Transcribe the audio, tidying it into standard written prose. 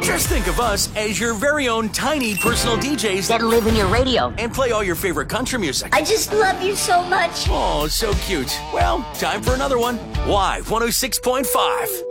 Just think of us as your very own tiny personal DJs that live in your radio and play all your favorite country music. I just love you so much. Oh, so cute. Well, time for another one. Y 106.5.